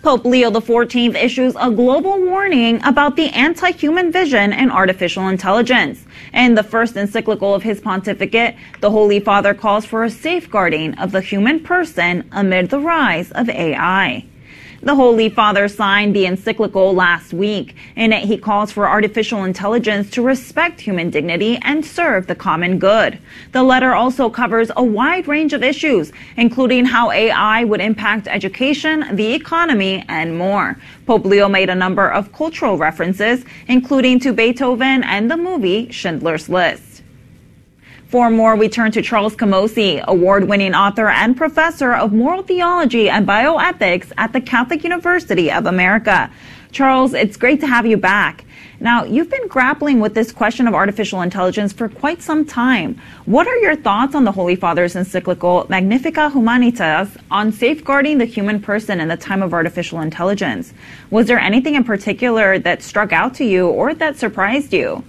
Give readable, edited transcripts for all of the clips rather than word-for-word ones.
Pope Leo XIV issues a global warning about the anti-human vision in artificial intelligence. In the first encyclical of his pontificate, the Holy Father calls for a safeguarding of the human person amid the rise of AI. The Holy Father signed the encyclical last week. In it, he calls for artificial intelligence to respect human dignity and serve the common good. The letter also covers a wide range of issues, including how AI would impact education, the economy, and more. Pope Leo made a number of cultural references, including to Beethoven and the movie Schindler's List. For more, we turn to Charles Camosy, award-winning author and professor of moral theology and bioethics at the Catholic University of America. Charles, it's great to have you back. Now, you've been grappling with this question of artificial intelligence for quite some time. What are your thoughts on the Holy Father's encyclical Magnificat Humanitas on safeguarding the human person in the time of artificial intelligence? Was there anything in particular that struck out to you or that surprised you?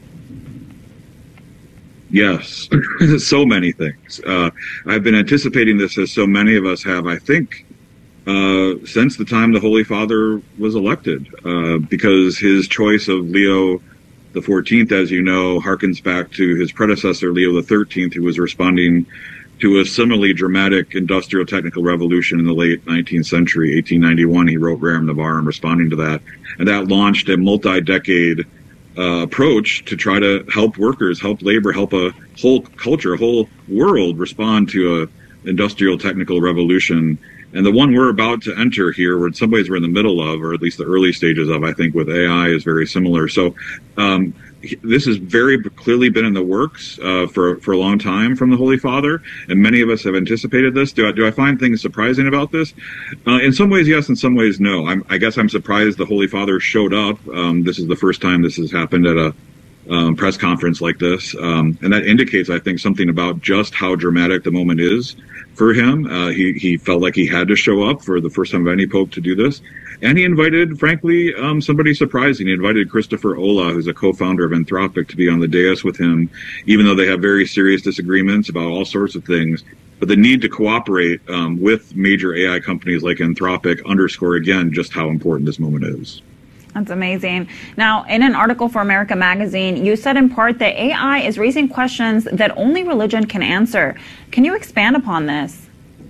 Yes, so many things. I've been anticipating this, as so many of us have, I think, since the time the Holy Father was elected, because his choice of Leo XIV, as you know, harkens back to his predecessor, Leo XIII, who was responding to a similarly dramatic industrial technical revolution in the late 19th century. 1891, he wrote Rerum Novarum responding to that, and that launched a multi-decade approach to try to help workers, help labor, help a whole culture, a whole world respond to a industrial technical revolution. And the one we're about to enter here, or in some ways we're in the middle of, or at least the early stages of, I think, with AI is very similar. So this has very clearly been in the works for a long time from the Holy Father, and many of us have anticipated this. Do I find things surprising about this? In some ways, yes. In some ways, no. I guess I'm surprised the Holy Father showed up. This is the first time this has happened at a press conference like this, and that indicates, I think, something about just how dramatic the moment is for him. He felt like he had to show up for the first time of any pope to do this. And he invited, frankly, somebody surprising. He invited Christopher Olah, who's a co-founder of Anthropic, to be on the dais with him, even though they have very serious disagreements about all sorts of things. But the need to cooperate with major AI companies like Anthropic underscore, again, just how important this moment is. That's amazing. Now, in an article for America Magazine, you said in part that AI is raising questions that only religion can answer. Can you expand upon this?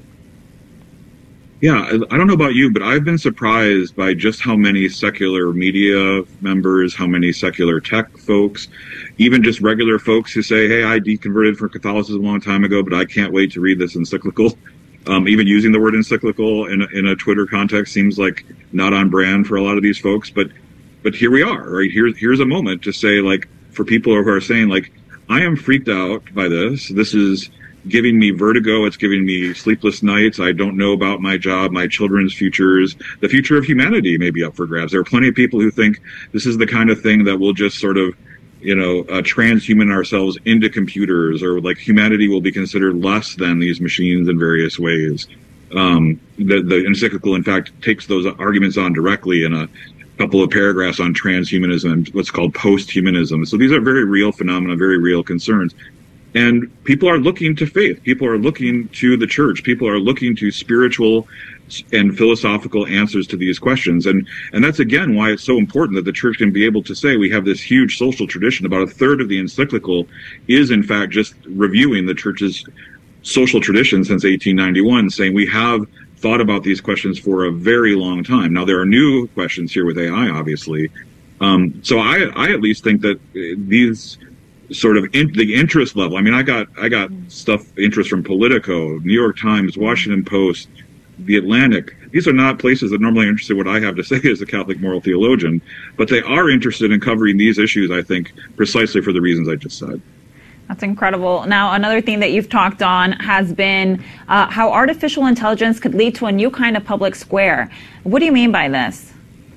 Yeah, I don't know about you, but I've been surprised by just how many secular media members, how many secular tech folks, even just regular folks who say, hey, I deconverted from Catholicism a long time ago, but I can't wait to read this encyclical. Even using the word encyclical in a Twitter context seems like not on brand for a lot of these folks. But here we are, right? Here's a moment to say, like, for people who are saying, like, I am freaked out by this. This is giving me vertigo. It's giving me sleepless nights. I don't know about my job, my children's futures. The future of humanity may be up for grabs. There are plenty of people who think this is the kind of thing that will just sort of, transhuman ourselves into computers, or like humanity will be considered less than these machines in various ways. The encyclical, in fact, takes those arguments on directly in a couple of paragraphs on transhumanism and what's called post-humanism. So these are very real phenomena, very real concerns. And people are looking to faith. People are looking to the church. People are looking to spiritual and philosophical answers to these questions. And that's, again, why it's so important that the church can be able to say we have this huge social tradition. About a third of the encyclical is, in fact, just reviewing the church's social tradition since 1891, saying we have thought about these questions for a very long time. Now, there are new questions here with AI, obviously. So I at least think that these sort of the interest level. I mean, I got interest from Politico, New York Times, Washington Post, The Atlantic. These are not places that normally are interested in what I have to say as a Catholic moral theologian, but they are interested in covering these issues, I think, precisely for the reasons I just said. That's incredible. Now, another thing that you've talked on has been how artificial intelligence could lead to a new kind of public square. What do you mean by this?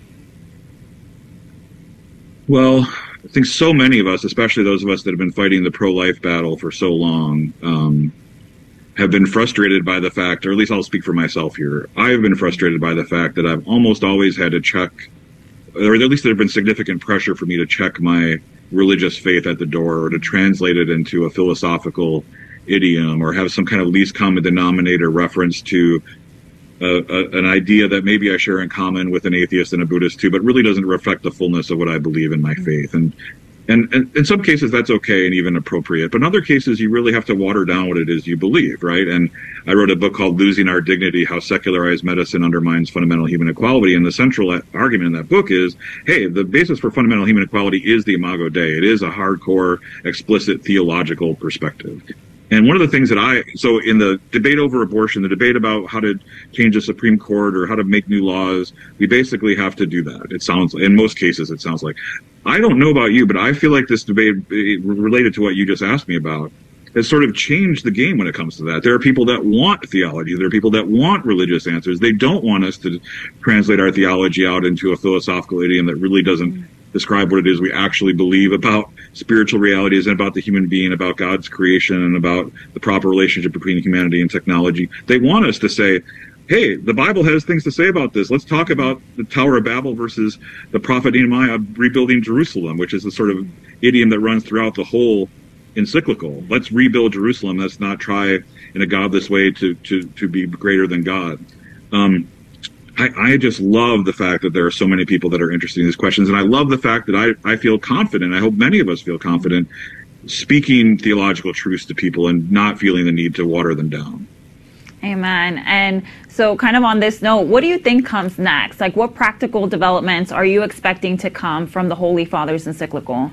Well, I think so many of us, especially those of us that have been fighting the pro-life battle for so long, have been frustrated by the fact, or at least I'll speak for myself here, I've been frustrated by the fact that I've almost always had to check, or at least there have been significant pressure for me to check my religious faith at the door, or to translate it into a philosophical idiom, or have some kind of least common denominator reference to an idea that maybe I share in common with an atheist and a Buddhist too, but really doesn't reflect the fullness of what I believe in my faith. And in some cases that's okay and even appropriate, but in other cases you really have to water down what it is you believe, right? And I wrote a book called Losing Our Dignity: How Secularized Medicine Undermines Fundamental Human Equality. And the central argument in that book is, hey, the basis for fundamental human equality is the Imago Dei. It is a hardcore, explicit theological perspective. And one of the things so in the debate over abortion, the debate about how to change the Supreme Court or how to make new laws, we basically have to do that. It sounds, in most cases, it sounds like. I don't know about you, but I feel like this debate, related to what you just asked me about, has sort of changed the game when it comes to that. There are people that want theology. There are people that want religious answers. They don't want us to translate our theology out into a philosophical idiom that really doesn't describe what it is we actually believe about spiritual realities and about the human being, about God's creation, and about the proper relationship between humanity and technology. They want us to say, hey, the Bible has things to say about this. Let's talk about the Tower of Babel versus the prophet Nehemiah rebuilding Jerusalem, which is the sort of idiom that runs throughout the whole encyclical. Let's rebuild Jerusalem. Let's not try in a godless way to be greater than God. I just love the fact that there are so many people that are interested in these questions. And I love the fact that I feel confident, I hope many of us feel confident, speaking theological truths to people and not feeling the need to water them down. Amen. And so kind of on this note, what do you think comes next? Like, what practical developments are you expecting to come from the Holy Father's encyclical?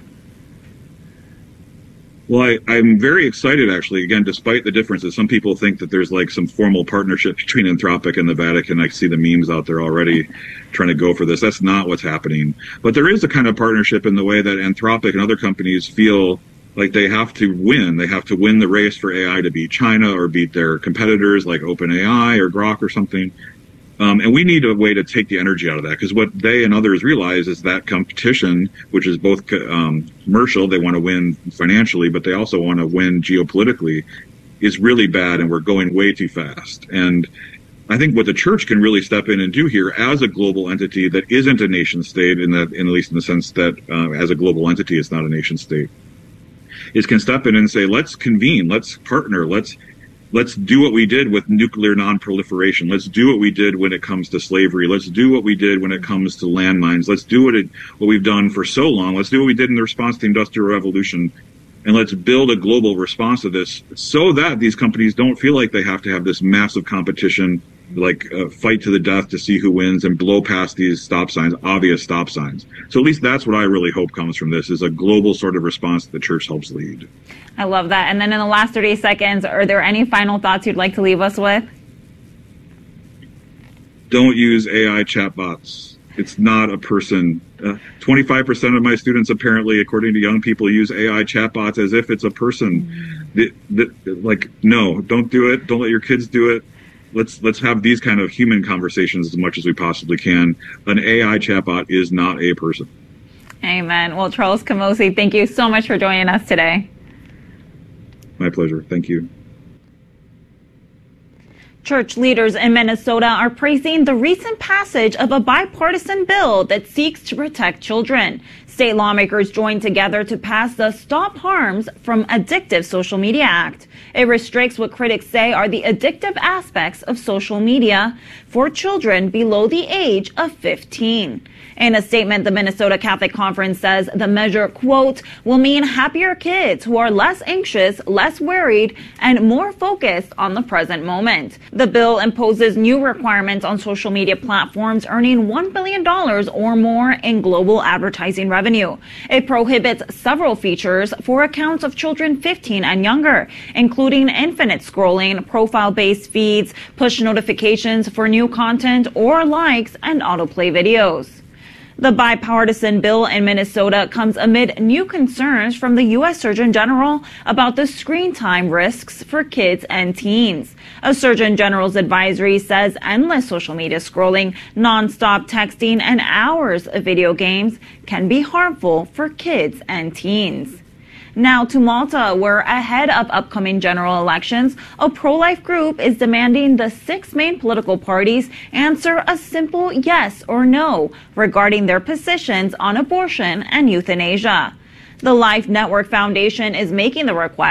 Well, I'm very excited, actually, again, despite the differences. Some people think that there's like some formal partnership between Anthropic and the Vatican. I see the memes out there already trying to go for this. That's not what's happening. But there is a kind of partnership in the way that Anthropic and other companies feel like they have to win. They have to win the race for AI to beat China or beat their competitors like OpenAI or Grok or something. And we need a way to take the energy out of that, because what they and others realize is that competition, which is both commercial, they want to win financially, but they also want to win geopolitically, is really bad, and we're going way too fast. And I think what the church can really step in and do here as a global entity that isn't a nation state, at least in the sense that as a global entity it's not a nation state, is can step in and say, let's convene, let's partner, let's do what we did with nuclear non-proliferation. Let's do what we did when it comes to slavery. Let's do what we did when it comes to landmines. Let's do what we've done for so long. Let's do what we did in the response to the Industrial Revolution. And let's build a global response to this so that these companies don't feel like they have to have this massive competition, like fight to the death to see who wins and blow past these stop signs, obvious stop signs. So at least that's what I really hope comes from this, is a global sort of response that the church helps lead. I love that. And then in the last 30 seconds, are there any final thoughts you'd like to leave us with? Don't use AI chatbots. It's not a person. 25% of my students, apparently, according to young people, use AI chatbots as if it's a person. No, don't do it. Don't let your kids do it. Let's have these kind of human conversations as much as we possibly can. An AI chatbot is not a person. Amen. Well, Charles Camosy, thank you so much for joining us today. My pleasure. Thank you. Church leaders in Minnesota are praising the recent passage of a bipartisan bill that seeks to protect children. State lawmakers joined together to pass the Stop Harms from Addictive Social Media Act. It restricts what critics say are the addictive aspects of social media for children below the age of 15. In a statement, the Minnesota Catholic Conference says the measure, quote, will mean happier kids who are less anxious, less worried, and more focused on the present moment. The bill imposes new requirements on social media platforms earning $1 billion or more in global advertising revenue. It prohibits several features for accounts of children 15 and younger, including infinite scrolling, profile-based feeds, push notifications for new content, or likes and autoplay videos. The bipartisan bill in Minnesota comes amid new concerns from the U.S. Surgeon General about the screen time risks for kids and teens. A Surgeon General's advisory says endless social media scrolling, nonstop texting, and hours of video games can be harmful for kids and teens. Now to Malta, where ahead of upcoming general elections, a pro-life group is demanding the 6 main political parties answer a simple yes or no regarding their positions on abortion and euthanasia. The Life Network Foundation is making the request.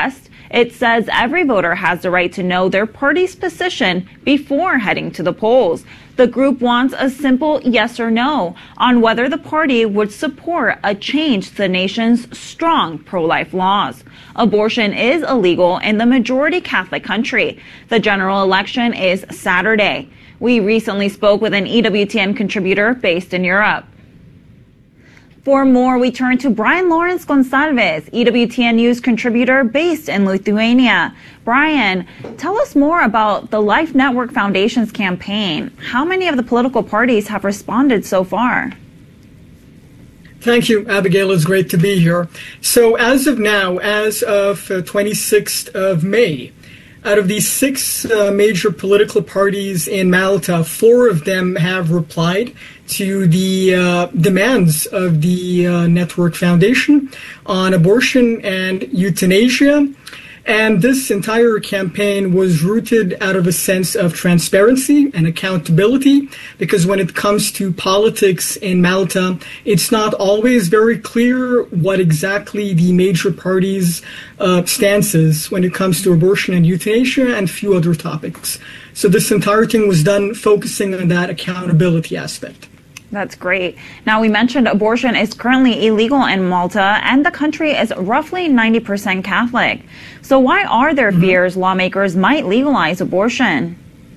It says every voter has the right to know their party's position before heading to the polls. The group wants a simple yes or no on whether the party would support a change to the nation's strong pro-life laws. Abortion is illegal in the majority Catholic country. The general election is Saturday. We recently spoke with an EWTN contributor based in Europe. For more, we turn to Brian Lawrence Gonsalves, EWTN News contributor based in Lithuania. Brian, tell us more about the Life Network Foundation's campaign. How many of the political parties have responded so far? Thank you, Abigail. It's great to be here. So as of now, as of 26th of May, out of these 6 major political parties in Malta, 4 of them have replied to the demands of the Network Foundation on abortion and euthanasia. And this entire campaign was rooted out of a sense of transparency and accountability, because when it comes to politics in Malta, it's not always very clear what exactly the major parties' stance is when it comes to abortion and euthanasia and a few other topics. So this entire thing was done focusing on that accountability aspect. That's great. Now, we mentioned abortion is currently illegal in Malta, and the country is roughly 90% Catholic. So why are there fears lawmakers might legalize abortion?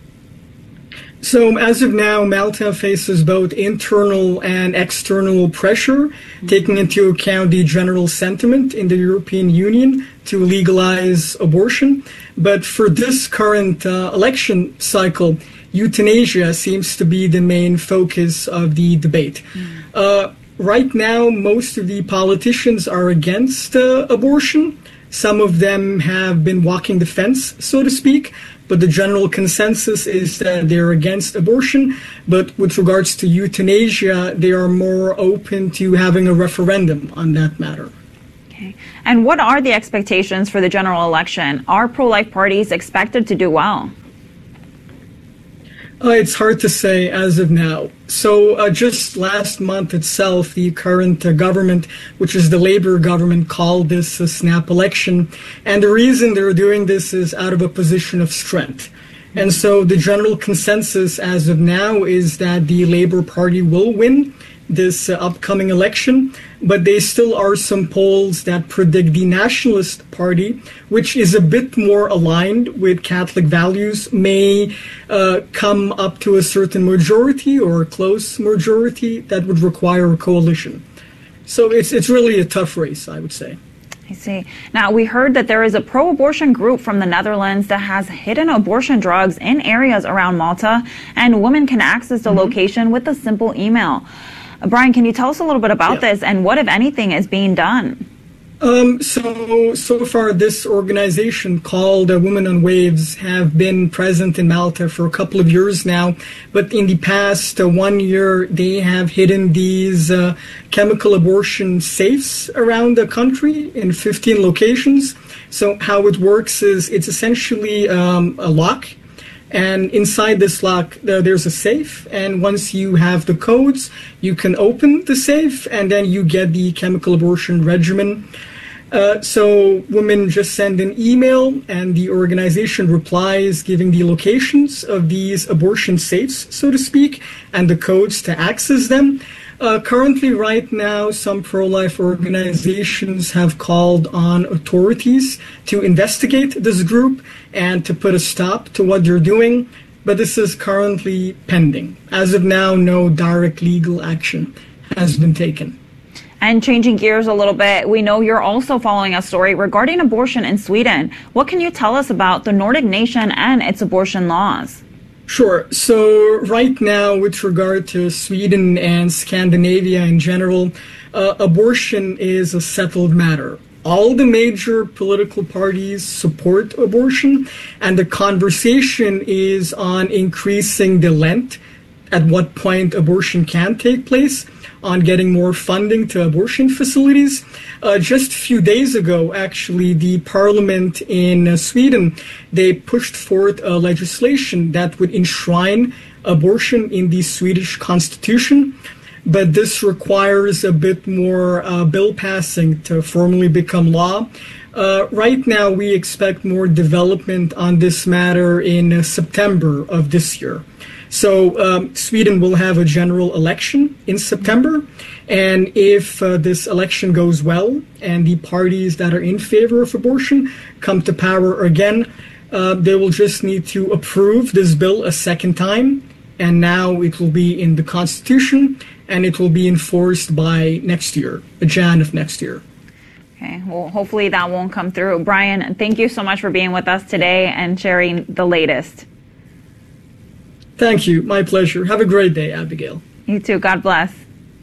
So as of now, Malta faces both internal and external pressure, taking into account the general sentiment in the European Union to legalize abortion. But for this current election cycle, euthanasia seems to be the main focus of the debate. Right now, most of the politicians are against abortion. Some of them have been walking the fence, so to speak, but the general consensus is that they're against abortion. But with regards to euthanasia, they are more open to having a referendum on that matter. Okay. And what are the expectations for the general election? Are pro-life parties expected to do well? It's hard to say as of now. So just last month itself, the current government, which is the Labour government, called this a snap election. And the reason they're doing this is out of a position of strength. And so the general consensus as of now is that the Labour Party will win this upcoming election, but there still are some polls that predict the Nationalist Party, which is a bit more aligned with Catholic values, may come up to a certain majority or a close majority that would require a coalition. So it's really a tough race, I would say. I see. Now, we heard that there is a pro-abortion group from the Netherlands that has hidden abortion drugs in areas around Malta, and women can access the location with a simple email. Brian, can you tell us a little bit about this and what, if anything, is being done? So far, this organization called Women on Waves have been present in Malta for a couple of years now. But in the past 1 year, they have hidden these chemical abortion safes around the country in 15 locations. So how it works is it's essentially a lock. And inside this lock, there's a safe. And once you have the codes, you can open the safe, and then you get the chemical abortion regimen. So women just send an email, and the organization replies giving the locations of these abortion safes, so to speak, and the codes to access them. Currently, right now, some pro-life organizations have called on authorities to investigate this group and to put a stop to what they're doing, but this is currently pending. As of now, no direct legal action has been taken. And changing gears a little bit, we know you're also following a story regarding abortion in Sweden. What can you tell us about the Nordic nation and its abortion laws? Sure. So right now, with regard to Sweden and Scandinavia in general, abortion is a settled matter. All the major political parties support abortion, and the conversation is on increasing the length at what point abortion can take place, on getting more funding to abortion facilities. Just a few days ago, actually, the parliament in Sweden, they pushed forth a legislation that would enshrine abortion in the Swedish constitution. But this requires a bit more bill passing to formally become law. Right now, we expect more development on this matter in September of this year. So Sweden will have a general election in September, and if this election goes well and the parties that are in favor of abortion come to power again, they will just need to approve this bill a second time, and now it will be in the Constitution, and it will be enforced by next year, Jan of next year. Okay, well, hopefully that won't come through. Brian, thank you so much for being with us today and sharing the latest. Thank you. My pleasure. Have a great day, Abigail. You too. God bless.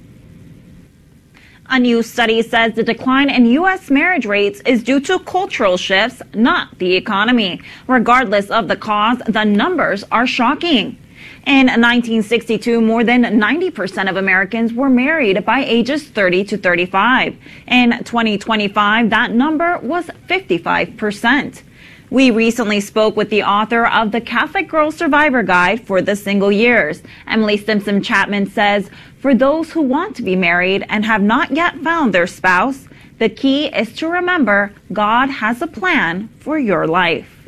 A new study says the decline in U.S. marriage rates is due to cultural shifts, not the economy. Regardless of the cause, the numbers are shocking. In 1962, more than 90% of Americans were married by ages 30 to 35. In 2025, that number was 55%. We recently spoke with the author of the Catholic Girl Survivor Guide for the Single Years. Emily Simpson Chapman says, for those who want to be married and have not yet found their spouse, the key is to remember God has a plan for your life.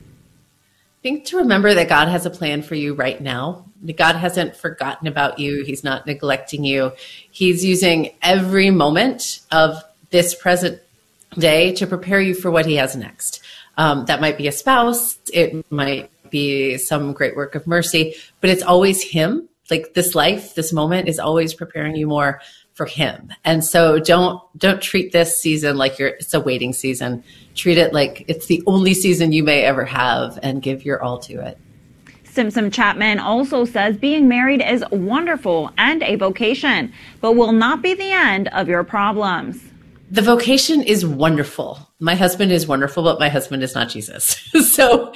I think to remember that God has a plan for you right now. God hasn't forgotten about you. He's not neglecting you. He's using every moment of this present day to prepare you for what he has next. That might be a spouse. It might be some great work of mercy, but it's always him. Like this life, this moment is always preparing you more for him. And so don't treat this season like it's a waiting season. Treat it like it's the only season you may ever have and give your all to it. Simpson Chapman also says being married is wonderful and a vocation, but will not be the end of your problems. The vocation is wonderful. My husband is wonderful, but my husband is not Jesus. So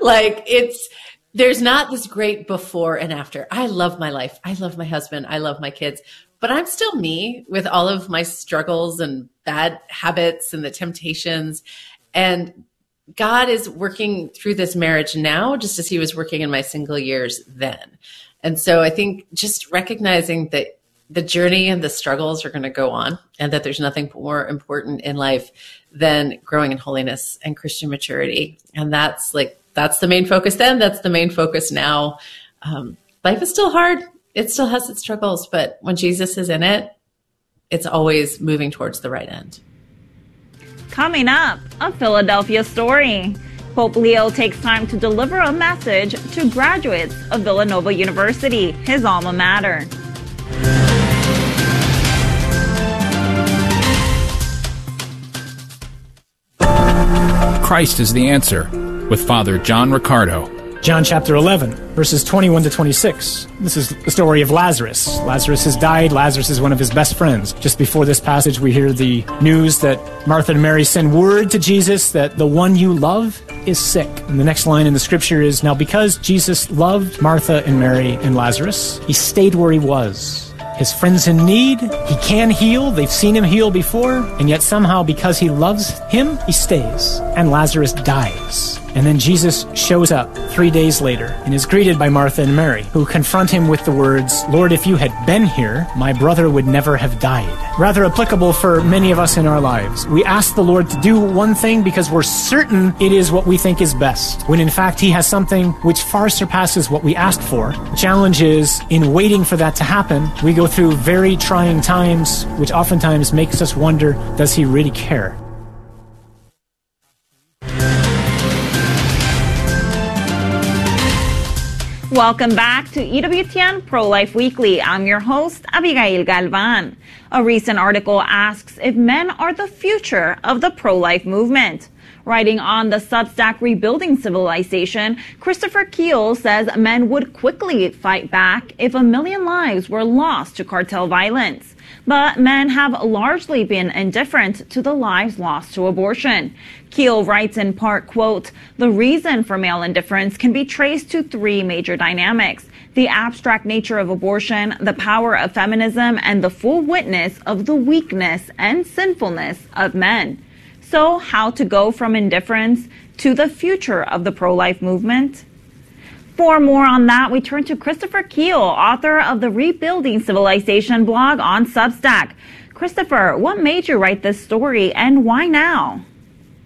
there's not this great before and after. I love my life. I love my husband. I love my kids, but I'm still me with all of my struggles and bad habits and the temptations. And God is working through this marriage now, just as he was working in my single years then. And so I think just recognizing that the journey and the struggles are going to go on, and that there's nothing more important in life than growing in holiness and Christian maturity. And that's the main focus then. That's the main focus now. Life is still hard. It still has its struggles, but when Jesus is in it, it's always moving towards the right end. Coming up, a Philadelphia story. Pope Leo takes time to deliver a message to graduates of Villanova University, his alma mater. Christ is the answer, with Father John Riccardo. John chapter 11, verses 21 to 26. This is the story of Lazarus. Lazarus has died. Lazarus is one of his best friends. Just before this passage, we hear the news that Martha and Mary send word to Jesus that the one you love is sick. And the next line in the scripture is, now because Jesus loved Martha and Mary and Lazarus, he stayed where he was. His friend's in need. He can heal. They've seen him heal before. And yet somehow, because he loves him, he stays. And Lazarus dies. And then Jesus shows up 3 days later and is greeted by Martha and Mary, who confront him with the words, Lord, if you had been here, my brother would never have died. Rather applicable for many of us in our lives. We ask the Lord to do one thing because we're certain it is what we think is best, when in fact he has something which far surpasses what we asked for. The challenge is, in waiting for that to happen, we go through very trying times, which oftentimes makes us wonder, does he really care? Welcome back to EWTN Pro-Life Weekly. I'm your host, Abigail Galvan. A recent article asks if men are the future of the pro-life movement. Writing on the Substack Rebuilding Civilization, Christopher Keel says men would quickly fight back if 1 million lives were lost to cartel violence. But men have largely been indifferent to the lives lost to abortion. Keel writes in part, quote, the reason for male indifference can be traced to 3 major dynamics: the abstract nature of abortion, the power of feminism, and the full witness of the weakness and sinfulness of men. So how to go from indifference to the future of the pro-life movement? For more on that, we turn to Christopher Keel, author of the Rebuilding Civilization blog on Substack. Christopher, what made you write this story and why now?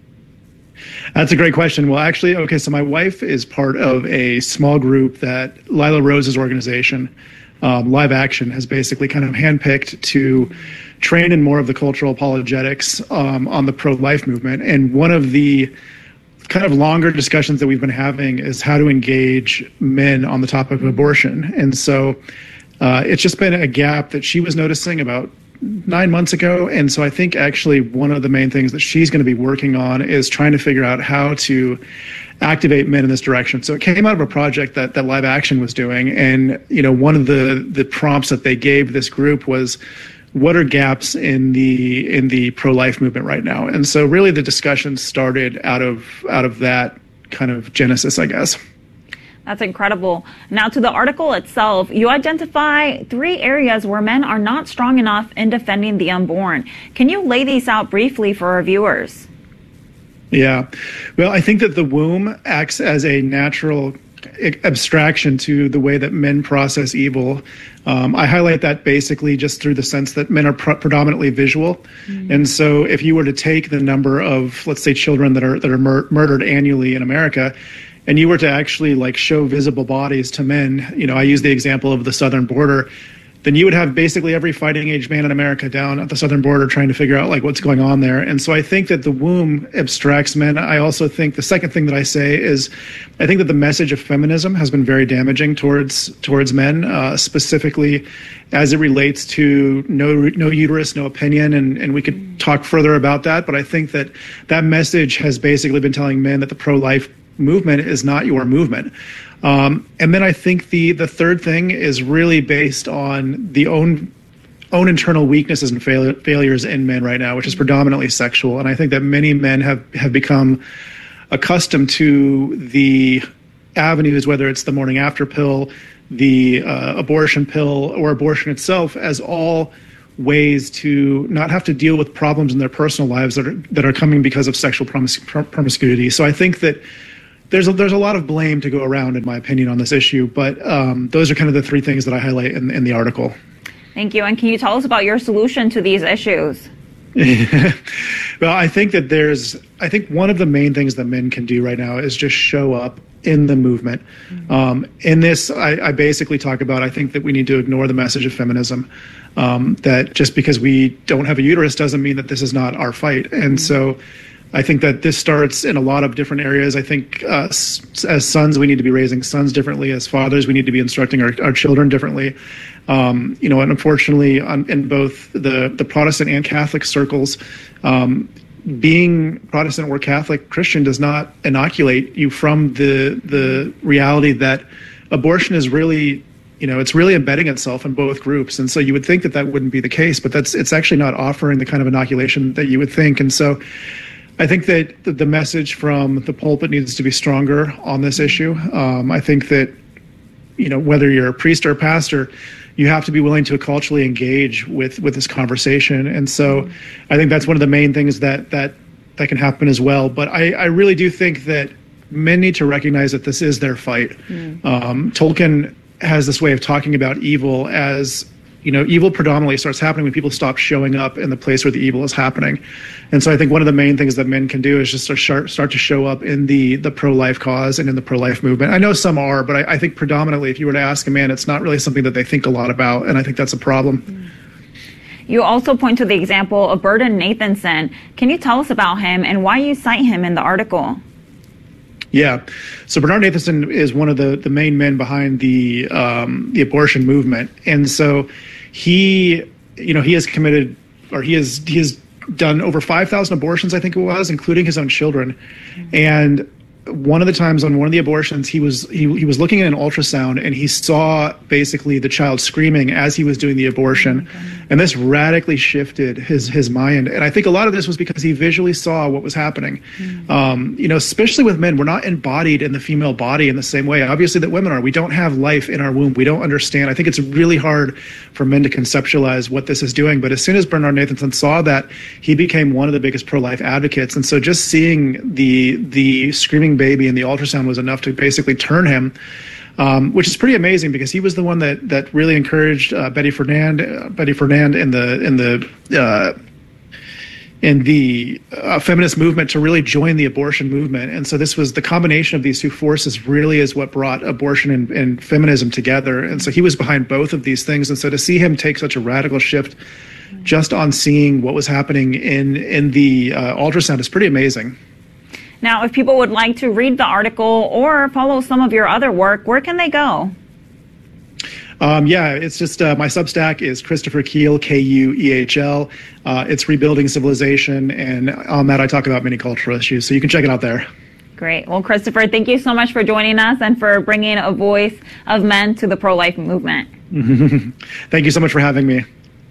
That's a great question. Well, actually, okay, so my wife is part of a small group that Lila Rose's organization, Live Action, has basically kind of handpicked to train in more of the cultural apologetics on the pro-life movement. And one of the kind of longer discussions that we've been having is how to engage men on the topic of abortion. And so it's just been a gap that she was noticing about 9 months ago. And so I think actually one of the main things that she's going to be working on is trying to figure out how to activate men in this direction. So it came out of a project that Live Action was doing. And, one of the prompts that they gave this group was, what are gaps in the pro-life movement right now? And so really the discussion started out of that kind of genesis, I guess. That's incredible. Now to the article itself, you identify 3 areas where men are not strong enough in defending the unborn. Can you lay these out briefly for our viewers? Yeah. Well, I think that the womb acts as a natural abstraction to the way that men process evil. I highlight that basically just through the sense that men are predominantly visual. Mm-hmm. And so if you were to take the number of, let's say, children that are murdered annually in America, and you were to actually show visible bodies to men, I use the example of the southern border, then you would have basically every fighting age man in America down at the southern border trying to figure out what's going on there. And so I think that the womb abstracts men. I also think the second thing that I say is I think that the message of feminism has been very damaging towards men, specifically as it relates to no uterus, no opinion. And we could talk further about that. But I think that message has basically been telling men that the pro-life movement is not your movement. And then I think the third thing is really based on the own internal weaknesses and failures in men right now, which is predominantly sexual. And I think that many men have become accustomed to the avenues, whether it's the morning after pill, the abortion pill, or abortion itself, as all ways to not have to deal with problems in their personal lives that are coming because of sexual promiscuity. So I think that there's a lot of blame to go around, in my opinion, on this issue. But those are kind of the 3 things that I highlight in the article. Thank you. And can you tell us about your solution to these issues? Well, I think one of the main things that men can do right now is just show up in the movement. In this, I basically talk about, I think that we need to ignore the message of feminism, that just because we don't have a uterus doesn't mean that this is not our fight. And so I think that this starts in a lot of different areas. I think as sons, we need to be raising sons differently. As fathers, we need to be instructing our children differently. And unfortunately, in both the Protestant and Catholic circles, being Protestant or Catholic Christian does not inoculate you from the reality that abortion is really, it's really embedding itself in both groups. And so you would think that wouldn't be the case, but it's actually not offering the kind of inoculation that you would think. And so I think that the message from the pulpit needs to be stronger on this issue. I think that, whether you're a priest or a pastor, you have to be willing to culturally engage with this conversation. And so I think that's one of the main things that can happen as well. But I really do think that men need to recognize that this is their fight. Tolkien has this way of talking about evil as, evil predominantly starts happening when people stop showing up in the place where the evil is happening. And so I think one of the main things that men can do is just start to show up in the pro-life cause and in the pro-life movement. I know some are, but I think predominantly, if you were to ask a man, it's not really something that they think a lot about. And I think that's a problem. You also point to the example of Burton Nathanson. Can you tell us about him and why you cite him in the article? Yeah. So Bernard Nathanson is one of the main men behind the abortion movement. And so he has committed, or he has done over 5,000 abortions, I think it was, including his own children. And one of the times on one of the abortions, he was looking at an ultrasound and he saw basically the child screaming as he was doing the abortion. And this radically shifted his mind. And I think a lot of this was because he visually saw what was happening. Especially with men, we're not embodied in the female body in the same way, obviously, that women are. We don't have life in our womb. We don't understand. I think it's really hard for men to conceptualize what this is doing. But as soon as Bernard Nathanson saw that, he became one of the biggest pro-life advocates. And so just seeing the screaming baby and the ultrasound was enough to basically turn him, which is pretty amazing because he was the one that really encouraged Betty Friedan in the the feminist movement to really join the abortion movement. And so this was the combination of these two forces really is what brought abortion and feminism together. And so he was behind both of these things. And so to see him take such a radical shift just on seeing what was happening in the ultrasound is pretty amazing. Now, if people would like to read the article or follow some of your other work, where can they go? It's just my Substack is Christopher Kuehl, Kuehl. It's Rebuilding Civilization, and on that I talk about many cultural issues, so you can check it out there. Great. Well, Christopher, thank you so much for joining us and for bringing a voice of men to the pro-life movement. Thank you so much for having me.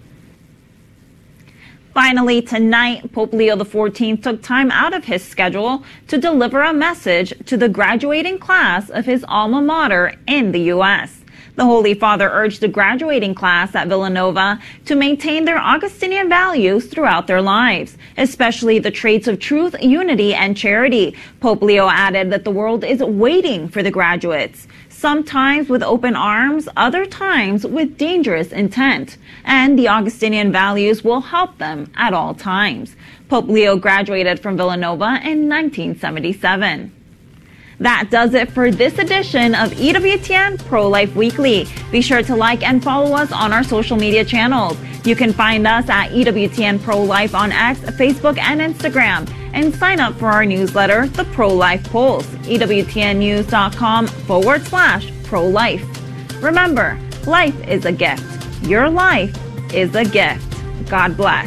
Finally, tonight, Pope Leo XIV took time out of his schedule to deliver a message to the graduating class of his alma mater in the U.S. The Holy Father urged the graduating class at Villanova to maintain their Augustinian values throughout their lives, especially the traits of truth, unity, and charity. Pope Leo added that the world is waiting for the graduates, sometimes with open arms, other times with dangerous intent, and the Augustinian values will help them at all times. Pope Leo graduated from Villanova in 1977. That does it for this edition of EWTN Pro-Life Weekly. Be sure to like and follow us on our social media channels. You can find us at EWTN Pro-Life on X, Facebook, and Instagram. And sign up for our newsletter, The Pro-Life Pulse, EWTNnews.com/pro-life. Remember, life is a gift. Your life is a gift. God bless.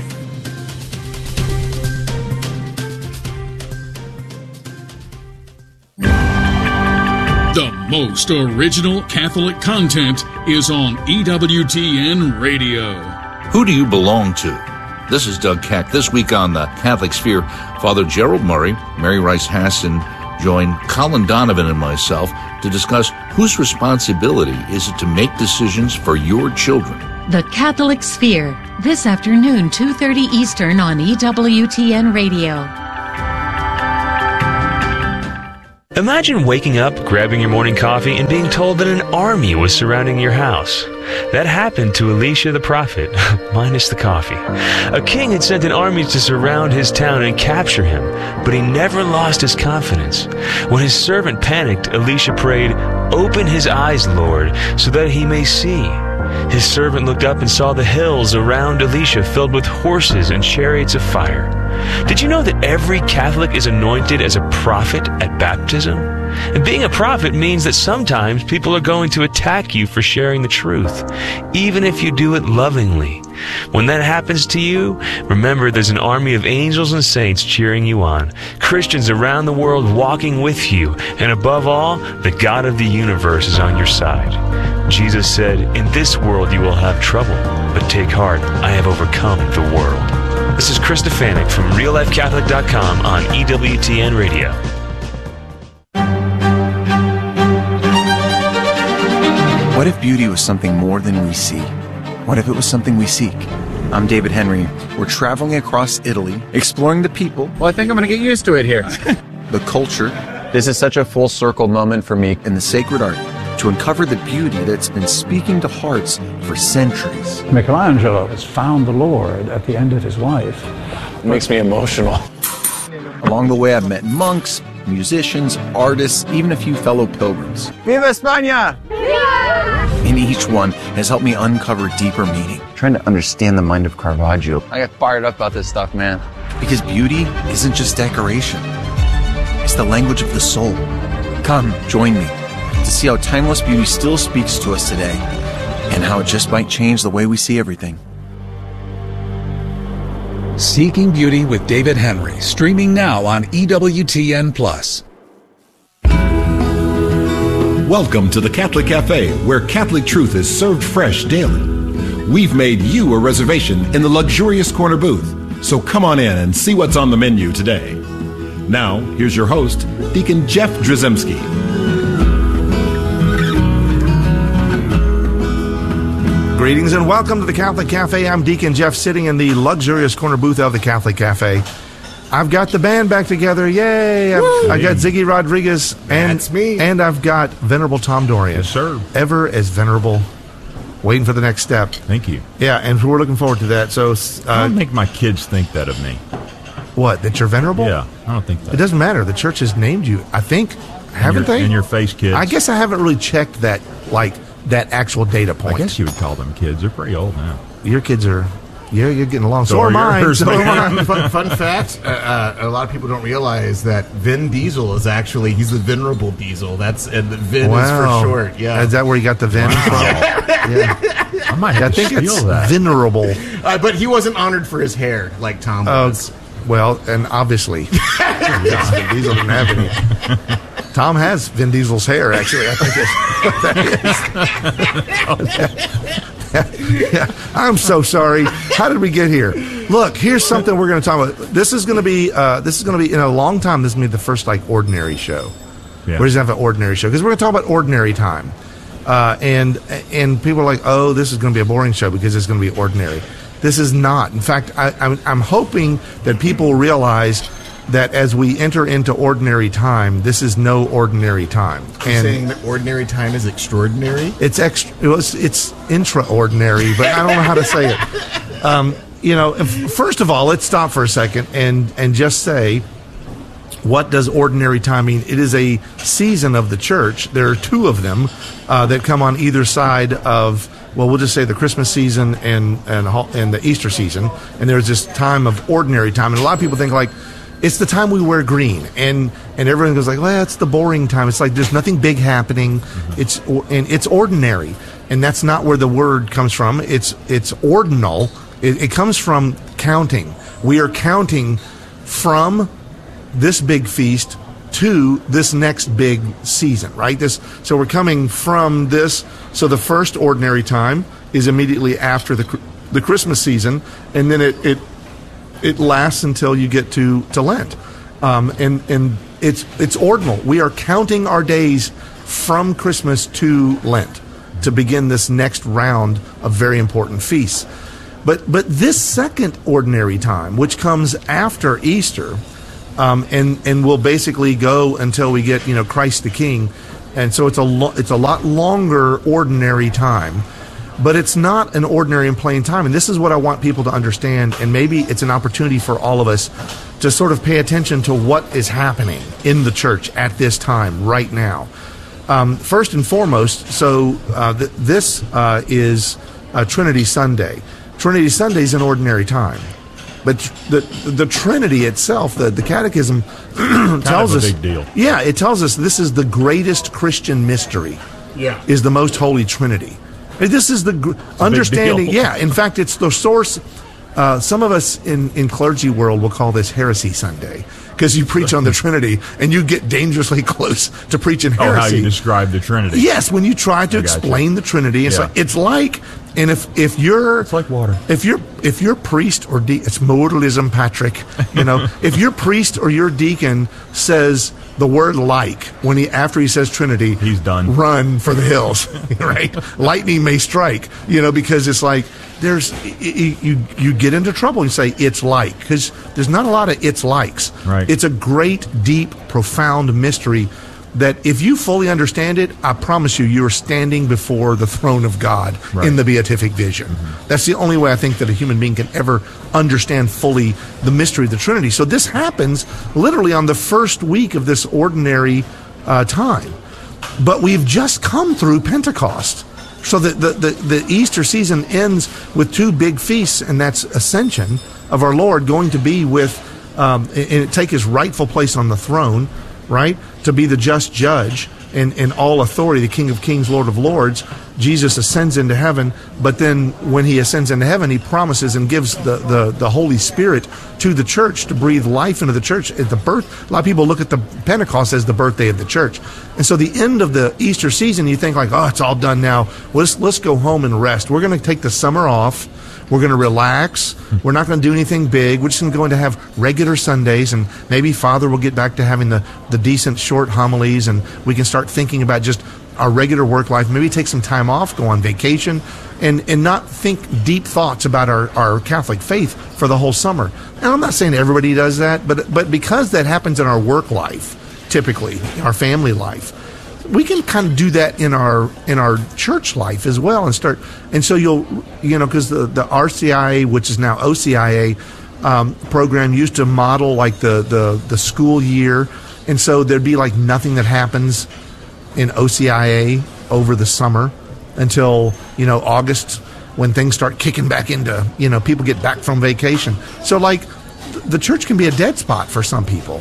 The most original Catholic content is on EWTN Radio. Who do you belong to? This is Doug Keck. This week on the Catholic Sphere, Father Gerald Murray, Mary Rice Hasson join Colin Donovan and myself to discuss whose responsibility is it to make decisions for your children. The Catholic Sphere, this afternoon, 2:30 Eastern on EWTN Radio. Imagine waking up, grabbing your morning coffee, and being told that an army was surrounding your house. That happened to Elisha the prophet, minus the coffee. A king had sent an army to surround his town and capture him, but he never lost his confidence. When his servant panicked, Elisha prayed, "Open his eyes, Lord, so that he may see." His servant looked up and saw the hills around Elisha filled with horses and chariots of fire. Did you know that every Catholic is anointed as a prophet at baptism? And being a prophet means that sometimes people are going to attack you for sharing the truth, even if you do it lovingly. When that happens to you, remember there's an army of angels and saints cheering you on, Christians around the world walking with you, and above all, the God of the universe is on your side. Jesus said, "In this world you will have trouble, but take heart, I have overcome the world." This is Chris Stefanik from RealLifeCatholic.com on EWTN Radio. What if beauty was something more than we see? What if it was something we seek? I'm David Henry. We're traveling across Italy, exploring the people. Well, I think I'm going to get used to it here. The culture. This is such a full circle moment for me. And the sacred art to uncover the beauty that's been speaking to hearts for centuries. Michelangelo has found the Lord at the end of his life. It makes me emotional. Along the way, I've met monks, musicians, artists, even a few fellow pilgrims. Viva España! And each one has helped me uncover deeper meaning. Trying to understand the mind of Caravaggio. I get fired up about this stuff, man. Because beauty isn't just decoration. It's the language of the soul. Come, join me to see how timeless beauty still speaks to us today and how it just might change the way we see everything. Seeking Beauty with David Henry, streaming now on EWTN+. Welcome to the Catholic Cafe, where Catholic truth is served fresh daily. We've made you a reservation in the luxurious corner booth, so come on in and see what's on the menu today. Now, here's your host, Deacon Jeff Drzymski. Greetings and welcome to the Catholic Cafe. I'm Deacon Jeff, sitting in the luxurious corner booth of the Catholic Cafe. I've got the band back together. Yay! I got Ziggy Rodriguez, and that's me. And I've got Venerable Tom Dorian. Yes, sir. Ever as venerable, waiting for the next step. Thank you. Yeah, and we're looking forward to that. So I don't think my kids think that of me. What? That you're venerable? Yeah, I don't think that. It doesn't matter. The church has named you, I think. Haven't they? In your face, kids. I guess I haven't really checked that, that actual data point. I guess you would call them kids. They're pretty old now. Your kids are... Yeah, you're getting along. So are mine. Fun fact, a lot of people don't realize that Vin Diesel is actually, he's the Venerable Diesel. And the Vin is for short. Yeah. Is that where you got the Vin from? Yeah. I might have to steal that. Venerable. But he wasn't honored for his hair like Tom was. Well, and obviously. Yes, Vin Diesel didn't have any. Tom has Vin Diesel's hair, actually. I think that's what that is. Yeah, I'm so sorry. How did we get here? Look, here's something we're going to talk about. This is going to be in a long time. This is going to be the first ordinary show. Yeah. We're just going to have an ordinary show because we're going to talk about ordinary time. And people are like, oh, this is going to be a boring show because it's going to be ordinary. This is not. In fact, I'm hoping that people realize that as we enter into ordinary time, this is no ordinary time. You're saying that ordinary time is extraordinary? It's intraordinary, but I don't know how to say it. First of all, let's stop for a second and just say, what does ordinary time mean? It is a season of the church. There are two of them that come on either side of, well, we'll just say the Christmas season and the Easter season. And there's this time of ordinary time. And a lot of people think it's the time we wear green, and everyone goes well, that's the boring time. It's there's nothing big happening. Mm-hmm. It's ordinary, and that's not where the word comes from. It's ordinal. It comes from counting. We are counting from this big feast to this next big season, right? So we're coming from this. So the first ordinary time is immediately after the Christmas season, and then it lasts until you get to Lent, and it's ordinal. We are counting our days from Christmas to Lent to begin this next round of very important feasts. But this second ordinary time, which comes after Easter, and will basically go until we get Christ the King, and so it's a lot longer ordinary time. But it's not an ordinary and plain time. And this is what I want people to understand. And maybe it's an opportunity for all of us to sort of pay attention to what is happening in the church at this time, right now. First and foremost, this is Trinity Sunday. Trinity Sunday is an ordinary time. But the Trinity itself, the Catechism tells us... a big deal. Yeah, it tells us this is the greatest Christian mystery. Yeah. Is the most holy Trinity. This is the understanding. Yeah, in fact, it's the source. Some of us in clergy world will call this Heresy Sunday because you preach on the Trinity and you get dangerously close to preaching heresy. Oh, how you describe the Trinity? Yes, when you try to explain the Trinity, it's if you're it's like water. If you're priest or it's modalism, Patrick. If your priest or your deacon says the word after he says Trinity, he's done. Run for the hills, right? Lightning may strike, because it's you get into trouble. You say it's because there's not a lot of it's likes. Right. It's a great, deep, profound mystery that if you fully understand it, I promise you're standing before the throne of God in the beatific vision. Mm-hmm. That's the only way I think that a human being can ever understand fully the mystery of the Trinity. So this happens literally on the first week of this ordinary time. But we've just come through Pentecost. So the Easter season ends with two big feasts, and that's Ascension of our Lord going to be with, and take his rightful place on the throne, right? To be the just judge and all authority, the King of Kings, Lord of Lords. Jesus ascends into heaven, but then when he ascends into heaven, he promises and gives the Holy Spirit to the church to breathe life into the church at the birth. A lot of people look at the Pentecost as the birthday of the church. And so the end of the Easter season, you think it's all done now. Let's go home and rest. We're going to take the summer off. We're going to relax. We're not going to do anything big. We're just going to have regular Sundays, and maybe Father will get back to having the decent short homilies, and we can start thinking about just our regular work life. Maybe take some time off, go on vacation, and not think deep thoughts about our Catholic faith for the whole summer. And I'm not saying everybody does that, but because that happens in our work life, typically, our family life, we can kind of do that in our church life as well, and so because the RCIA, which is now OCIA, program used to model like the school year, and so there'd be like nothing that happens in OCIA over the summer until August, when things start kicking back into people get back from vacation. So like the church can be a dead spot for some people.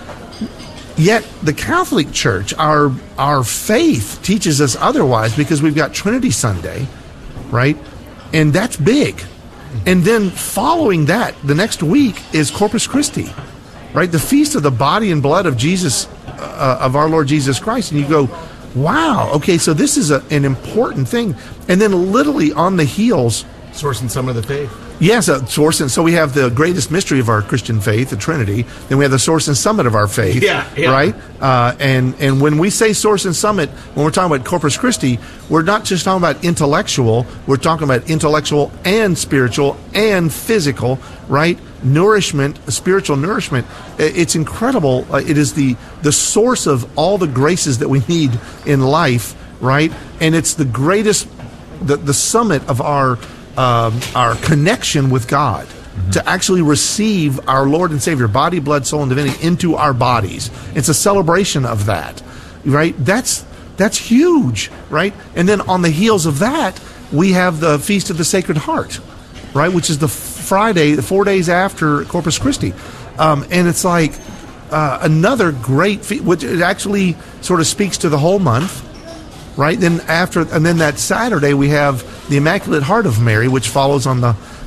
Yet the Catholic Church, our faith teaches us otherwise, because we've got Trinity Sunday, right? And that's big. And then following that, the next week is Corpus Christi, right? The feast of the body and blood of Jesus, of our Lord Jesus Christ. And you go, wow, okay, so this is an important thing. And then literally on the heels... Source and Sum of the Faith. Yes, source. And so we have the greatest mystery of our Christian faith, the Trinity. Then we have the source and summit of our faith, right? And when we say source and summit, when we're talking about Corpus Christi, we're not just talking about intellectual. We're talking about intellectual and spiritual and physical, right? Nourishment, spiritual nourishment. It's incredible. It is the source of all the graces that we need in life, right? And it's the greatest, the summit of our connection with God, to actually receive our Lord and Savior, body, blood, soul, and divinity into our bodies. It's a celebration of that, right? That's huge, right? And then on the heels of that, we have the Feast of the Sacred Heart, right? Which is the Friday, 4 days after Corpus Christi. And it's like another great feast, which it actually sort of speaks to the whole month. Right, then that Saturday we have the Immaculate Heart of Mary, which follows on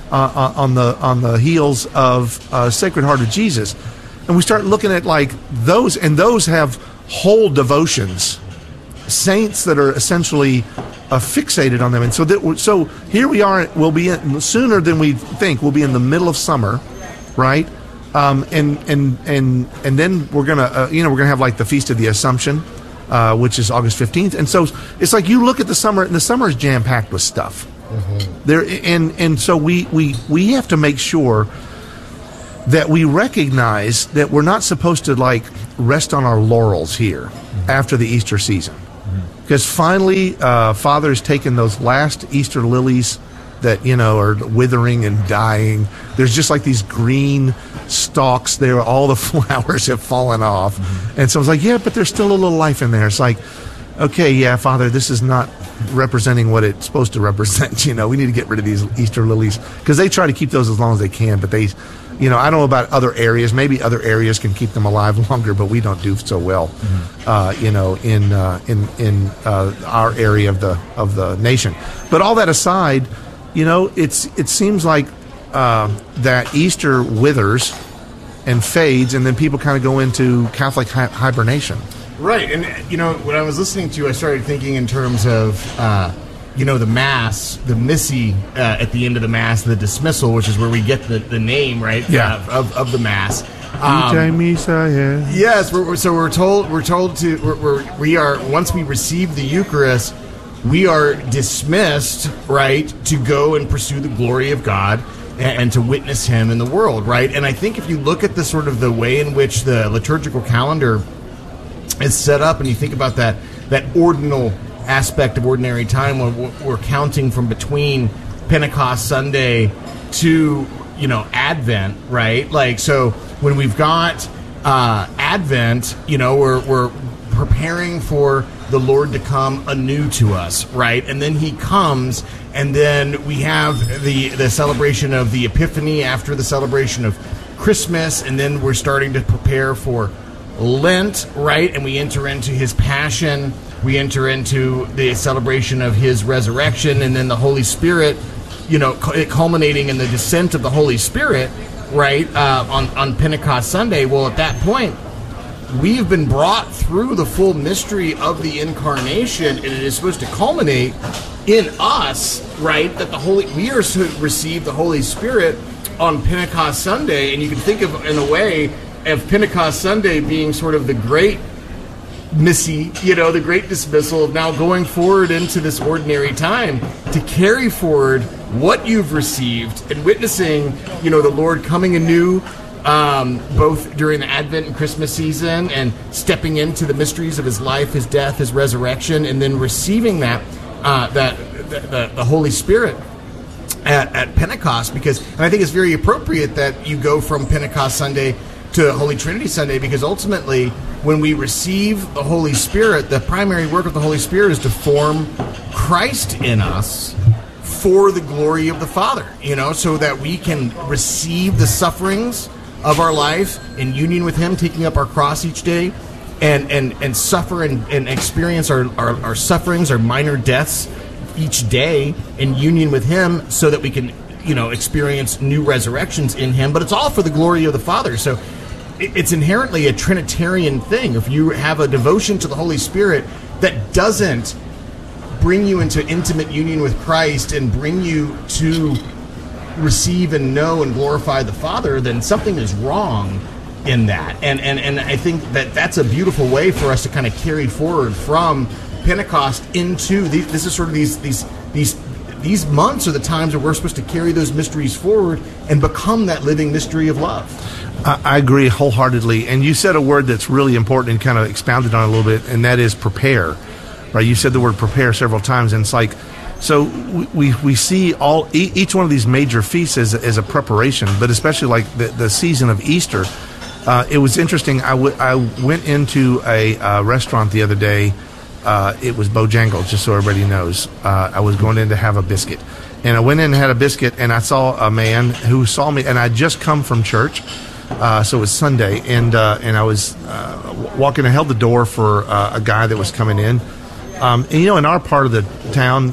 the heels of Sacred Heart of Jesus, and we start looking at like those, and those have whole devotions, saints that are essentially fixated on them, and so here we are. We'll be sooner than we think. We'll be in the middle of summer, right? And then we're gonna have like the Feast of the Assumption. Which is August 15th. And so it's like you look at the summer, and the summer is jam-packed with stuff. And so we have to make sure that we recognize that we're not supposed to like rest on our laurels here after the Easter season. Because finally, Father has taken those last Easter lilies that are withering and dying. There's just like these green stalks there. All the flowers have fallen off. And so I was like, yeah, but there's still a little life in there. It's like, okay, yeah, Father, this is not representing what it's supposed to represent. We need to get rid of these Easter lilies, because they try to keep those as long as they can, but they, I don't know about other areas. Maybe other areas can keep them alive longer, but we don't do so well, in our area of the nation. But all that aside, it seems like that Easter withers and fades, and then people kind of go into Catholic hibernation. Right, and when I was listening to you, I started thinking in terms of the Mass, the Missy at the end of the Mass, the dismissal, which is where we get the name, right? Yeah. Of the Mass. Missa, yes, we're told we are, once we receive the Eucharist, we are dismissed, right, to go and pursue the glory of God and to witness Him in the world, right? And I think if you look at the sort of the way in which the liturgical calendar is set up, and you think about that ordinal aspect of ordinary time, when we're counting from between Pentecost Sunday to Advent, right? Like, so when we've got Advent, we're preparing for the Lord to come anew to us, right? And then He comes, and then we have the celebration of the Epiphany after the celebration of Christmas, and then we're starting to prepare for Lent, right? And we enter into His Passion, we enter into the celebration of His resurrection, and then the Holy Spirit, culminating in the descent of the Holy Spirit, right, on Pentecost Sunday. Well, at that point, we've been brought through the full mystery of the Incarnation, and it is supposed to culminate in us, right, that we are to receive the Holy Spirit on Pentecost Sunday. And you can think of, in a way, of Pentecost Sunday being sort of the great Missy, the great dismissal of now going forward into this ordinary time to carry forward what you've received and witnessing, the Lord coming anew, both during the Advent and Christmas season, and stepping into the mysteries of His life, His death, His resurrection, and then receiving the Holy Spirit. at Pentecost, and I think it's very appropriate that you go from Pentecost Sunday to Holy Trinity Sunday, because ultimately when we receive the Holy Spirit, the primary work of the Holy Spirit is to form Christ in us for the glory of the Father, so that we can receive the sufferings of our life in union with Him, taking up our cross each day, and suffer and experience our sufferings, our minor deaths each day in union with Him, so that we can, experience new resurrections in Him. But it's all for the glory of the Father. So it's inherently a Trinitarian thing. If you have a devotion to the Holy Spirit that doesn't bring you into intimate union with Christ and bring you to receive and know and glorify the Father, then something is wrong in that. And I think that's a beautiful way for us to kind of carry forward from Pentecost into this is sort of these months are the times where we're supposed to carry those mysteries forward and become that living mystery of love. I agree wholeheartedly. And you said a word that's really important and kind of expounded on a little bit, and that is prepare. Right? You said the word prepare several times, and it's like, so we see each one of these major feasts as a preparation, but especially like the season of Easter. It was interesting. I went into a restaurant the other day. It was Bojangles, just so everybody knows. I was going in to have a biscuit. And I went in and had a biscuit, and I saw a man who saw me, and I'd just come from church. So it was Sunday, and I was walking. I held the door for a guy that was coming in. And in our part of the town,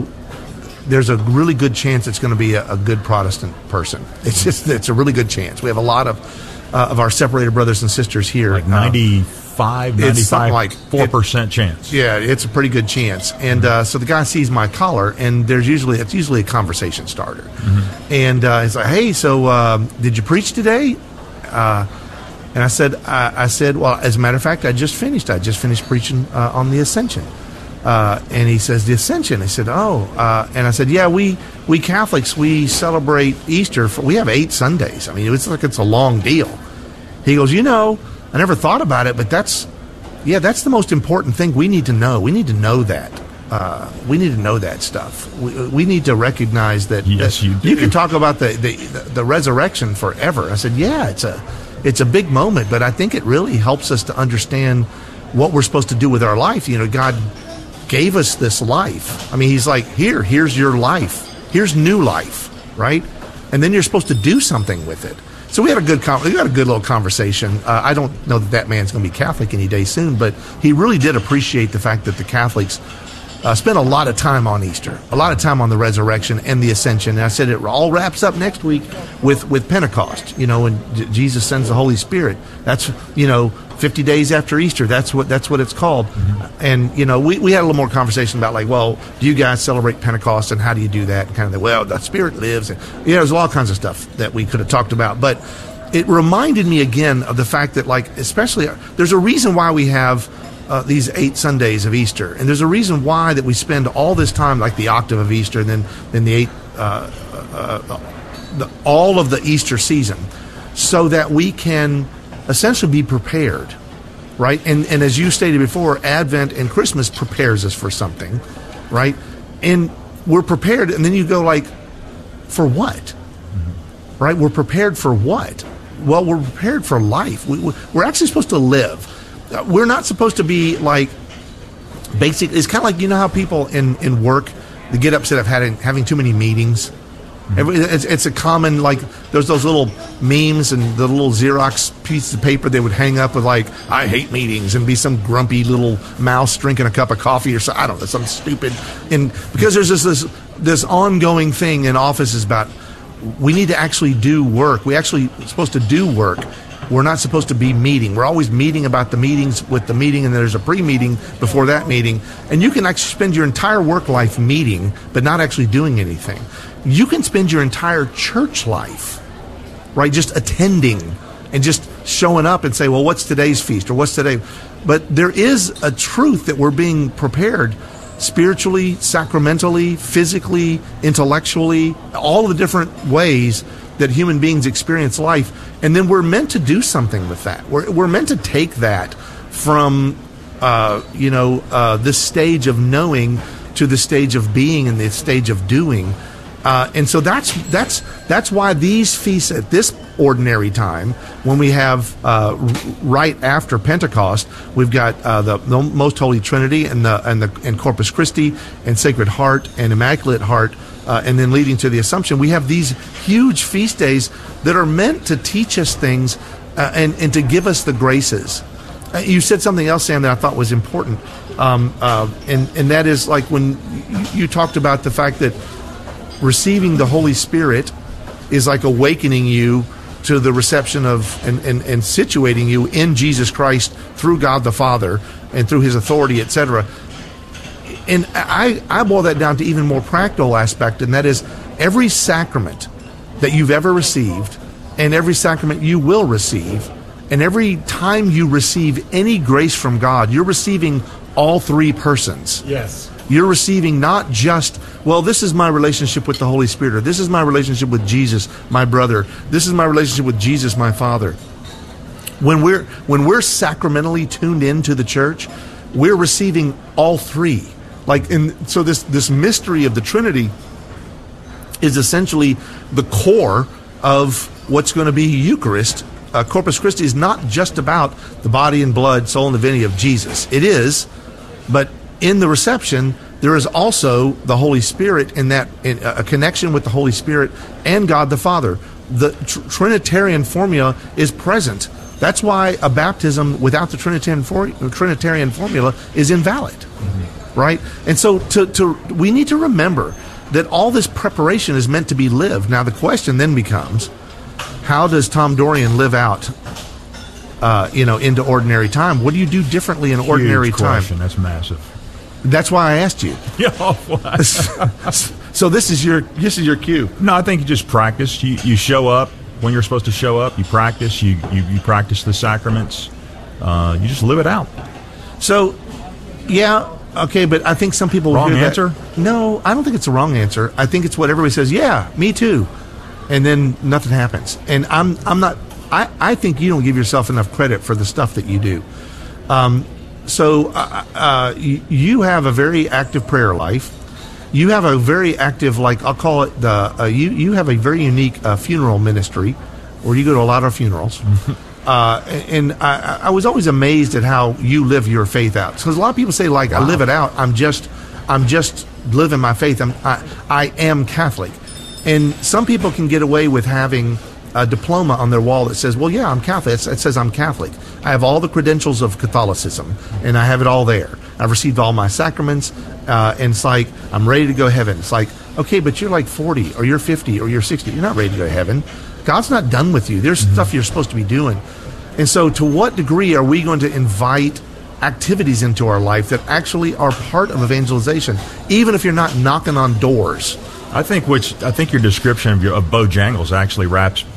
there's a really good chance it's going to be a good Protestant person. It's a really good chance. We have a lot of our separated brothers and sisters here. Like 95, like 4% chance. Yeah, it's a pretty good chance. And so the guy sees my collar, and it's usually a conversation starter. Mm-hmm. And he's like, "Hey, so did you preach today?" And I said, well, as a matter of fact, I just finished preaching on the Ascension. And he says, the Ascension? I said, and I said, yeah, we Catholics, we celebrate Easter. We have 8 Sundays. I mean, it's a long deal. He goes, I never thought about it, but that's the most important thing we need to know. We need to know that. We need to know that stuff. We need to recognize that. Yes, you do. You can talk about the resurrection forever. I said, yeah, it's a big moment, but I think it really helps us to understand what we're supposed to do with our life. God gave us this life. I mean, He's like, here's your life. Here's new life, right? And then you're supposed to do something with it. So we had a good little conversation. I don't know that man's going to be Catholic any day soon, but he really did appreciate the fact that the Catholics spent a lot of time on Easter, a lot of time on the resurrection and the Ascension. And I said it all wraps up next week with Pentecost, when Jesus sends the Holy Spirit. That's 50 days after Easter. That's what it's called. Mm-hmm. And we had a little more conversation about do you guys celebrate Pentecost, and how do you do that? And kind of the Spirit lives. And, there's all kinds of stuff that we could have talked about, but it reminded me again of the fact that especially there's a reason why we have these 8 Sundays of Easter, and there's a reason why that we spend all this time, like the octave of Easter, and then the 8 all of the Easter season, so that we can essentially be prepared, right? And as you stated before, Advent and Christmas prepares us for something, right? And we're prepared, and then you go for what? Mm-hmm. Right? We're prepared for what? Well, we're prepared for life. We're actually supposed to live. We're not supposed to be basic. It's kind of like, how people in work, they get upset of having too many meetings. Mm-hmm. It's a common, there's those little memes and the little Xerox pieces of paper they would hang up with I hate meetings, and be some grumpy little mouse drinking a cup of coffee or something. I don't know, something stupid. And because there's this ongoing thing in offices about we need to actually do work. We actually supposed to do work. We're not supposed to be meeting. We're always meeting about the meetings with the meeting, and there's a pre-meeting before that meeting. And you can actually spend your entire work life meeting, but not actually doing anything. You can spend your entire church life, right, just attending and just showing up and say, well, what's today's feast, or what's today? But there is a truth that we're being prepared spiritually, sacramentally, physically, intellectually, all the different ways that human beings experience life, and then we're meant to do something with that. We're meant to take that from this stage of knowing to the stage of being and the stage of doing, And so that's why these feasts at this ordinary time, when we have right after Pentecost, we've got the Most Holy Trinity and Corpus Christi and Sacred Heart and Immaculate Heart, and then leading to the Assumption. We have these huge feast days that are meant to teach us things and to give us the graces. You said something else, Sam, that I thought was important, and that is like when you talked about the fact that receiving the Holy Spirit is like awakening you to the reception of and situating you in Jesus Christ through God the Father and through His authority, etc. And I boil that down to even more practical aspect, and that is every sacrament that you've ever received and every sacrament you will receive, and every time you receive any grace from God, you're receiving all three persons. Yes. You're receiving not just, well, this is my relationship with the Holy Spirit, or this is my relationship with Jesus, my brother. This is my relationship with Jesus, my Father. When we're sacramentally tuned into the church, we're receiving all three. So this mystery of the Trinity is essentially the core of what's going to be Eucharist. Corpus Christi is not just about the body and blood, soul and divinity of Jesus. It is, but in the reception, there is also the Holy Spirit in a connection with the Holy Spirit and God the Father. The Trinitarian formula is present. That's why a baptism without the Trinitarian formula is invalid, right? And so we need to remember that all this preparation is meant to be lived. Now the question then becomes, how does Tom Dorian live out into ordinary time? What do you do differently in ordinary time? That's massive. That's why I asked you. So this is your cue. No, I think you just practice. You show up when you're supposed to show up. You practice. You practice the sacraments. You just live it out. So, yeah, okay, but I think some people wrong hear answer. That. No, I don't think it's a wrong answer. I think it's what everybody says. Yeah, me too, and then nothing happens. And I'm not. I think you don't give yourself enough credit for the stuff that you do. So you have a very active prayer life. You have a very active, I'll call it you have a very unique funeral ministry, where you go to a lot of funerals. And I was always amazed at how you live your faith out. Because a lot of people say, wow. I live it out. I'm just living my faith. I am Catholic. And some people can get away with having a diploma on their wall that says, well, yeah, I'm Catholic. It says I'm Catholic. I have all the credentials of Catholicism, and I have it all there. I've received all my sacraments, and it's like, I'm ready to go to heaven. It's like, okay, but you're 40, or you're 50, or you're 60. You're not ready to go to heaven. God's not done with you. There's stuff you're supposed to be doing. And so to what degree are we going to invite activities into our life that actually are part of evangelization, even if you're not knocking on doors? I think your description of Bojangles actually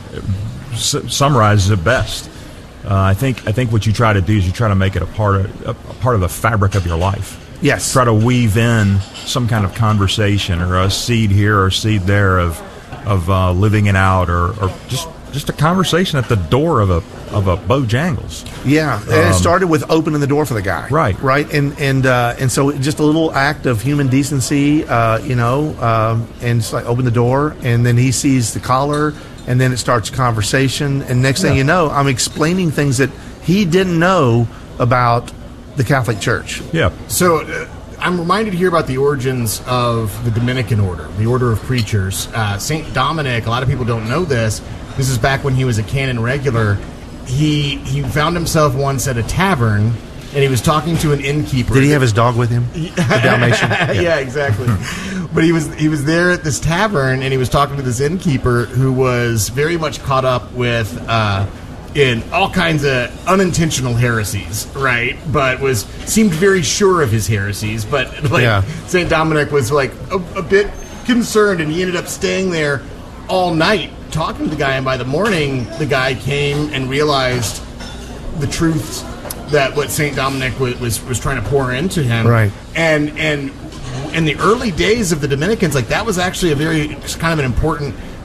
summarizes it best. I think what you try to do is you try to make it a part of the fabric of your life. Yes. Try to weave in some kind of conversation or a seed here or a seed there of living it out or just a conversation at the door of a Bojangles. Yeah, and it started with opening the door for the guy. Right, and so just a little act of human decency, and it's like open the door, and then he sees the collar, and then it starts a conversation, and next thing you know, I'm explaining things that he didn't know about the Catholic Church. Yeah. So I'm reminded here about the origins of the Dominican order, the order of preachers. St. Dominic, a lot of people don't know this. This is back when he was a canon regular. He found himself once at a tavern, and he was talking to an innkeeper. Did he have his dog with him? The Dalmatian? Yeah, exactly. But he was there at this tavern, and he was talking to this innkeeper who was very much caught up with in all kinds of unintentional heresies, right? But seemed very sure of his heresies. But St. Dominic was a bit concerned, and he ended up staying there all night talking to the guy, and by the morning the guy came and realized the truths that what St. Dominic was trying to pour into him. Right. And in the early days of the Dominicans, that was actually a very kind of an important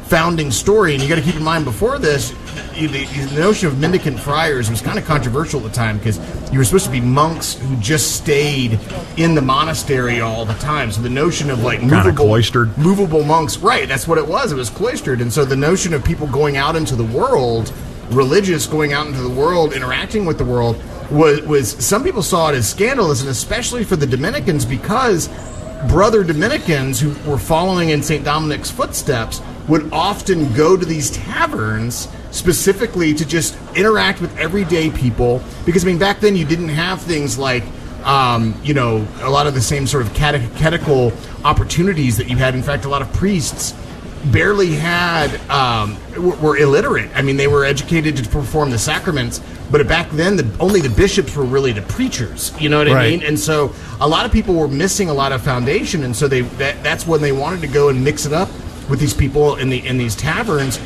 founding story. And you got to keep in mind, before this, the notion of mendicant friars was kind of controversial at the time, because you were supposed to be monks who just stayed in the monastery all the time. So the notion of like movable monks, right? That's what it was. It was cloistered. And so the notion of people going out into the world, religious going out into the world, interacting with the world, was some people saw it as scandalous, and especially for the Dominicans, because brother Dominicans who were following in St. Dominic's footsteps would often go to these taverns specifically to just interact with everyday people. Because, I mean, back then you didn't have things like, you know, a lot of the same sort of catechetical opportunities that you had. In fact, a lot of priests barely had, were illiterate. I mean, they were educated to perform the sacraments, but back then only the bishops were really the preachers, you know what I mean? And so a lot of people were missing a lot of foundation, and so that's when they wanted to go and mix it up with these people in these taverns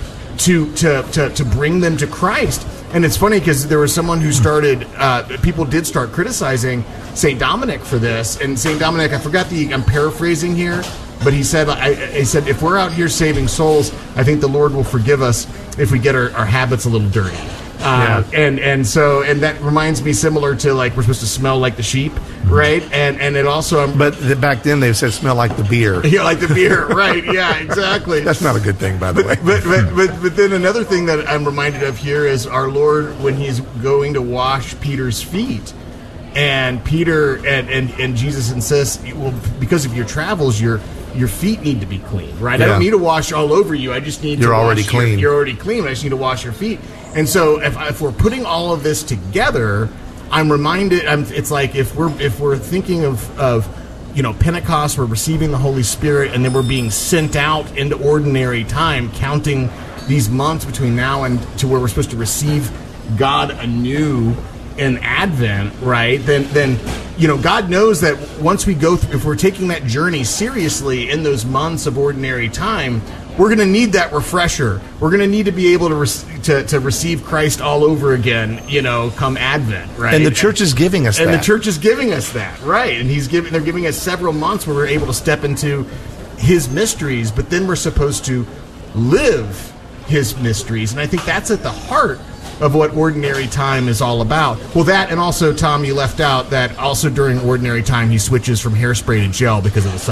to bring them to Christ. And it's funny because there was someone who started, people did start criticizing St. Dominic for this, and St. Dominic, I'm paraphrasing here, but he said, I said, if we're out here saving souls, I think the Lord will forgive us if we get our habits a little dirty. And so that reminds me similar to, like, we're supposed to smell like the sheep, right? And it also, but back then they said smell like the beer. Yeah, like the beer, right? Yeah, exactly. That's not a good thing, by the way. But then another thing that I'm reminded of here is our Lord when He's going to wash Peter's feet, and Peter and Jesus insists, well, because of your travels, your feet need to be clean, right? Yeah. I don't need to wash all over you. I just need to wash. You're already clean. I just need to wash your feet. And so if we're putting all of this together, I'm reminded. It's like if we're thinking of you know, Pentecost, we're receiving the Holy Spirit, and then we're being sent out into ordinary time, counting these months between now and to where we're supposed to receive God anew in Advent, right? Then you know, God knows that once we go through, if we're taking that journey seriously in those months of ordinary time, we're going to need that refresher. We're going to need to be able to receive Christ all over again, you know, come Advent, right? And the church is giving us that. And the church is giving us that, right? And they're giving us several months where we're able to step into His mysteries, but then we're supposed to live His mysteries. And I think that's at the heart of what ordinary time is all about. Well, that, and also, Tom, you left out that also during ordinary time he switches from hairspray to gel because of the